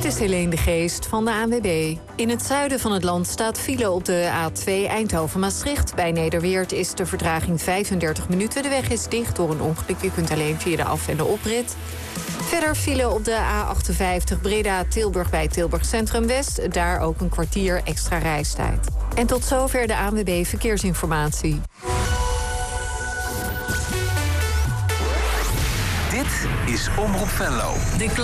Dit is Helene de Geest van de ANWB. In het zuiden van het land staat file op de A2 Eindhoven-Maastricht. Bij Nederweert is de vertraging 35 minuten. De weg is dicht door een ongeluk. Je kunt alleen via de af- en de oprit. Verder file op de A58 Breda-Tilburg bij Tilburg Centrum West. Daar ook een kwartier extra reistijd. En tot zover de ANWB Verkeersinformatie. Dit is Omroep Venlo.